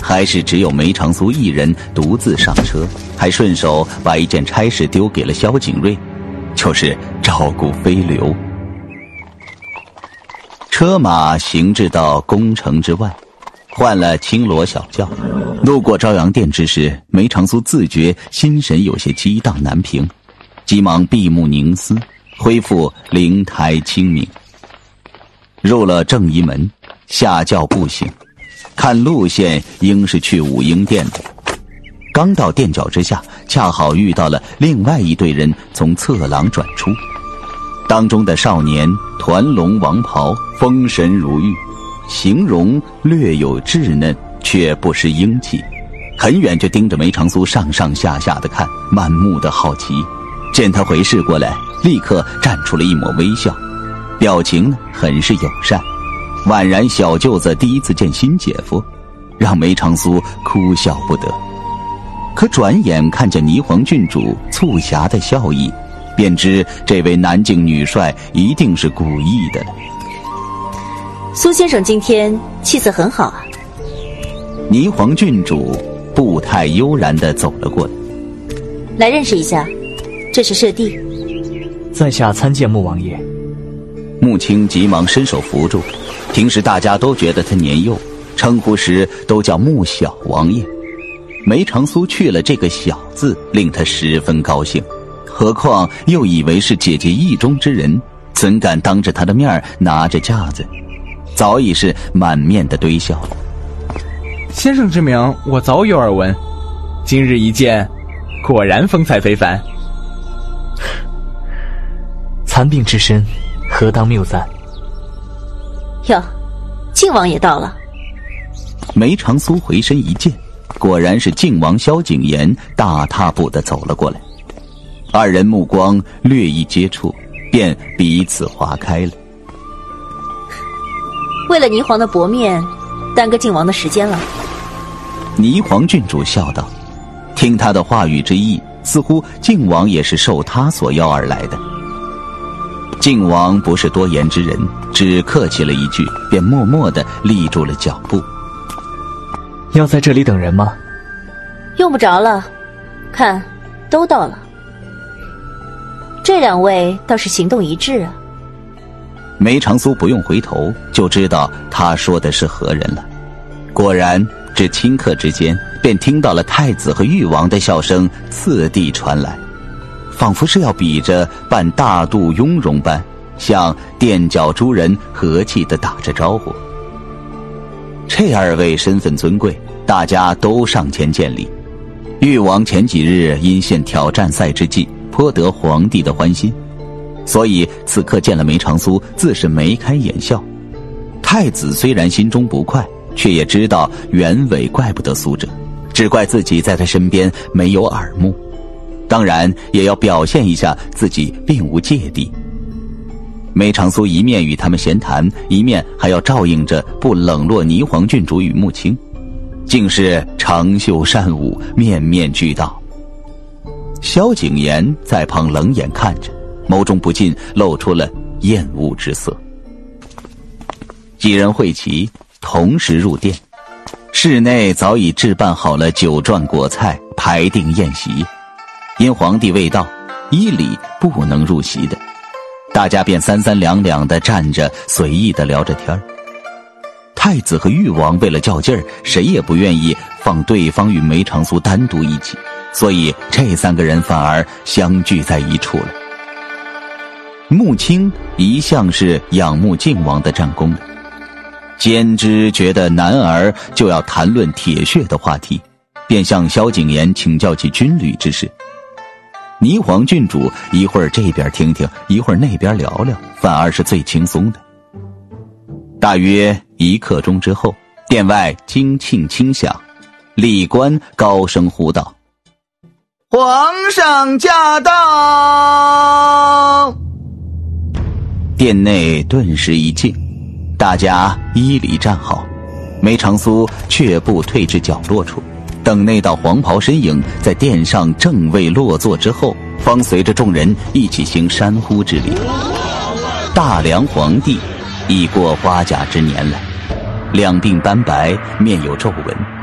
还是只有梅长苏一人独自上车，还顺手把一件差事丢给了萧景睿，就是照顾飞流。车马行至到宫城之外，换了青罗小轿，路过朝阳殿之时，梅长苏自觉心神有些激荡难平，急忙闭目凝思，恢复灵台清明。入了正仪门，下轿步行，看路线应是去武英殿的。刚到殿脚之下，恰好遇到了另外一队人从侧廊转出，当中的少年团龙王袍，风神如玉，形容略有稚嫩，却不失英气，很远就盯着梅长苏上上下下的看，满目的好奇。见他回视过来，立刻绽出了一抹微笑，表情呢很是友善，宛然小舅子第一次见新姐夫，让梅长苏哭笑不得。可转眼看见霓凰郡主促狭的笑意，便知这位南境女帅一定是故意的了。 苏先生今天气色很好啊。 霓凰郡主步态悠然地走了过来。 来认识一下，这是舍弟。 在下参见穆王爷。 穆青急忙伸手扶住，平时大家都觉得他年幼，称呼时都叫穆小王爷。梅长苏去了这个小字，令他十分高兴，何况又以为是姐姐意中之人，怎敢当着他的面拿着架子，早已是满面的堆笑。 先生之名我早有耳闻，今日一见，果然风采非凡。 残病之身，何当谬赞？ 哟，靖王也到了。 梅长苏回身一见，果然是靖王萧景琰大踏步地走了过来。二人目光略一接触，便彼此划开了。 为了霓凰的薄面，耽搁靖王的时间了。 霓凰郡主笑道，听他的话语之意，似乎靖王也是受他所邀而来的。靖王不是多言之人，只客气了一句，便默默地立住了脚步。 要在这里等人吗？ 用不着了，看都到了。这两位倒是行动一致啊。 梅长苏不用回头就知道他说的是何人了。果然只顷刻之间，便听到了太子和誉王的笑声次第传来，仿佛是要比着扮大度雍容般，向殿脚诸人和气地打着招呼。这二位身份尊贵，大家都上前见礼。誉王前几日因献挑战赛之际，颇得皇帝的欢心，所以此刻见了梅长苏，自是眉开眼笑。太子虽然心中不快，却也知道原委怪不得苏辙，只怪自己在他身边没有耳目，当然也要表现一下自己并无芥蒂。梅长苏一面与他们闲谈，一面还要照应着不冷落霓凰郡主与穆青，竟是长袖善舞，面面俱到。萧景琰在旁冷眼看着，眸中不禁露出了厌恶之色。几人会齐，同时入殿，室内早已置办好了酒馔果菜，排定宴席。因皇帝未到，依礼不能入席的，大家便三三两两地站着，随意地聊着天。太子和誉王为了较劲儿，谁也不愿意放对方与梅长苏单独一起，所以这三个人反而相聚在一处了。穆青一向是仰慕靖王的战功的，兼之觉得男儿就要谈论铁血的话题，便向萧景琰请教起军旅之事。霓凰郡主一会儿这边听听，一会儿那边聊聊，反而是最轻松的。大约1刻钟之后，殿外金磬轻响，礼官高声呼道：“ 皇上驾到！” 殿内顿时一静，大家依礼站好。梅长苏却步退至角落处，等那道黄袍身影在殿上正位落座之后，方随着众人一起行山呼之礼。大梁皇帝已过花甲之年了，两鬓斑白，面有皱纹，